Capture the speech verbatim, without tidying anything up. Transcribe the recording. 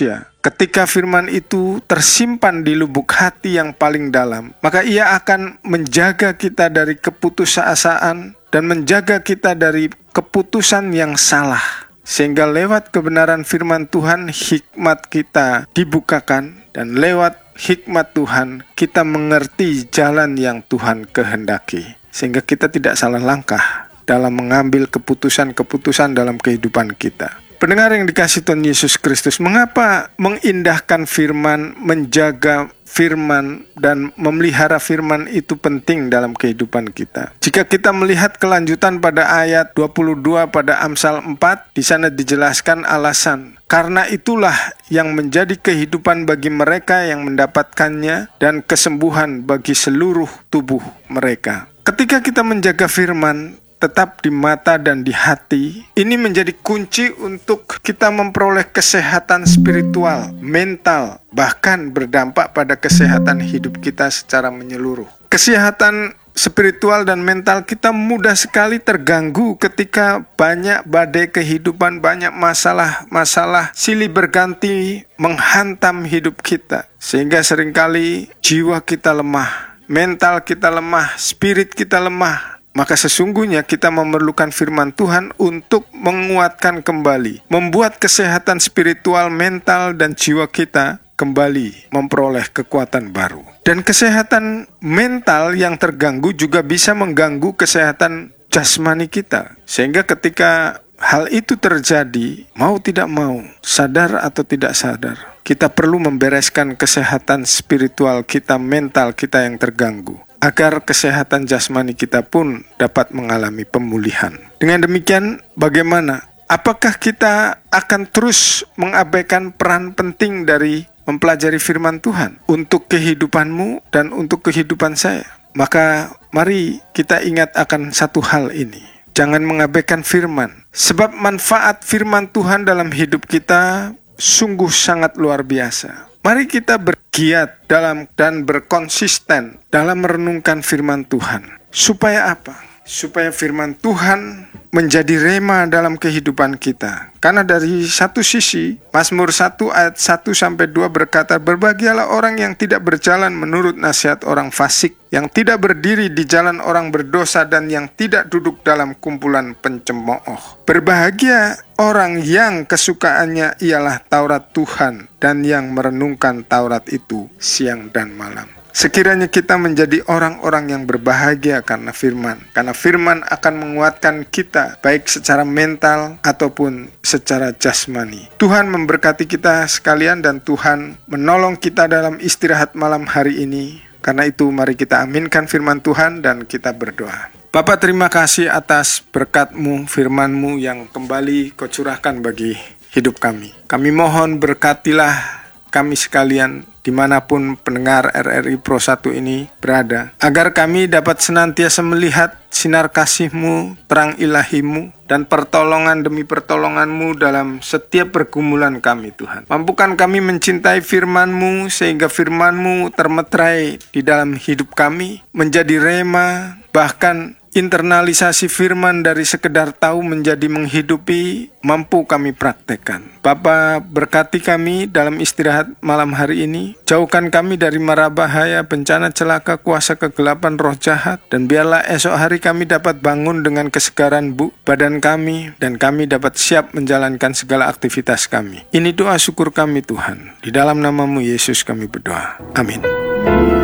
manusia. Ketika firman itu tersimpan di lubuk hati yang paling dalam, maka ia akan menjaga kita dari keputusasaan dan menjaga kita dari keputusan yang salah. Sehingga lewat kebenaran firman Tuhan, hikmat kita dibukakan, dan lewat hikmat Tuhan kita mengerti jalan yang Tuhan kehendaki. Sehingga kita tidak salah langkah dalam mengambil keputusan-keputusan dalam kehidupan kita. Pendengar yang dikasihi Tuhan Yesus Kristus, mengapa mengindahkan firman, menjaga firman, dan memelihara firman itu penting dalam kehidupan kita? Jika kita melihat kelanjutan pada ayat dua puluh dua pada Amsal empat, di sana dijelaskan alasan. Karena itulah yang menjadi kehidupan bagi mereka yang mendapatkannya dan kesembuhan bagi seluruh tubuh mereka. Ketika kita menjaga firman, tetap di mata dan di hati, ini menjadi kunci untuk kita memperoleh kesehatan spiritual, mental, bahkan berdampak pada kesehatan hidup kita secara menyeluruh. Kesehatan spiritual dan mental kita mudah sekali terganggu ketika banyak badai kehidupan, banyak masalah-masalah silih berganti menghantam hidup kita. Sehingga seringkali jiwa kita lemah, mental kita lemah, spirit kita lemah. Maka sesungguhnya kita memerlukan firman Tuhan untuk menguatkan kembali, membuat kesehatan spiritual, mental, dan jiwa kita kembali memperoleh kekuatan baru. Dan kesehatan mental yang terganggu juga bisa mengganggu kesehatan jasmani kita. Sehingga ketika hal itu terjadi, mau tidak mau, sadar atau tidak sadar, kita perlu membereskan kesehatan spiritual kita, mental kita yang terganggu, agar kesehatan jasmani kita pun dapat mengalami pemulihan. Dengan demikian, bagaimana? Apakah kita akan terus mengabaikan peran penting dari mempelajari firman Tuhan untuk kehidupanmu dan untuk kehidupan saya? Maka mari kita ingat akan satu hal ini. Jangan mengabaikan firman. Sebab manfaat firman Tuhan dalam hidup kita sungguh sangat luar biasa. Mari kita bergiat dalam dan berkonsisten dalam merenungkan firman Tuhan. Supaya apa? Supaya firman Tuhan menjadi rema dalam kehidupan kita. Karena dari satu sisi, Mazmur satu ayat satu sampai dua berkata, berbahagialah orang yang tidak berjalan menurut nasihat orang fasik, yang tidak berdiri di jalan orang berdosa, dan yang tidak duduk dalam kumpulan pencemooh. Berbahagia orang yang kesukaannya ialah Taurat Tuhan, dan yang merenungkan Taurat itu siang dan malam. Sekiranya kita menjadi orang-orang yang berbahagia karena firman. Karena firman akan menguatkan kita, baik secara mental ataupun secara jasmani. Tuhan memberkati kita sekalian, dan Tuhan menolong kita dalam istirahat malam hari ini. Karena itu mari kita aminkan firman Tuhan dan kita berdoa. Bapa, terima kasih atas berkat-Mu, firman-Mu yang kembali Kau curahkan bagi hidup kami. Kami mohon berkatilah kami sekalian dimanapun pendengar R R I Pro satu ini berada, agar kami dapat senantiasa melihat sinar kasih-Mu, terang ilahi-Mu, dan pertolongan demi pertolongan-Mu dalam setiap pergumulan kami, Tuhan. Mampukan kami mencintai firman-Mu, sehingga firman-Mu termeterai di dalam hidup kami, menjadi rema, bahkan internalisasi firman dari sekedar tahu menjadi menghidupi, mampu kami praktekkan. Bapa, berkati kami dalam istirahat malam hari ini. Jauhkan kami dari mara bahaya, bencana, celaka, kuasa kegelapan, roh jahat. Dan biarlah esok hari kami dapat bangun dengan kesegaran bu, badan kami, dan kami dapat siap menjalankan segala aktivitas kami. Ini doa syukur kami, Tuhan. Di dalam nama-Mu Yesus kami berdoa. Amin.